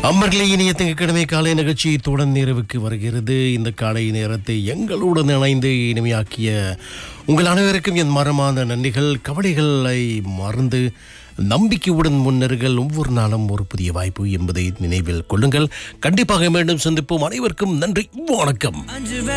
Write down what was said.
அம்மர்களே, இனிய திங்கட்கிழமை காலை நிகழ்ச்சி தொடர் நிறைவுக்கு வருகிறது. இந்த காலை நேரத்தை எங்களுடன் இணைந்து இனிமையாக்கிய உங்கள் அனைவருக்கும் என் மரமான நன்றிகள். கவலைகளை மறந்து நம்பிக்கையுடன் முன்னர்கள். ஒவ்வொரு நாளும் ஒரு புதிய வாய்ப்பு என்பதை நினைவில் கொள்ளுங்கள். கண்டிப்பாக மீண்டும் சந்திப்போம். அனைவருக்கும் நன்றி, வணக்கம்.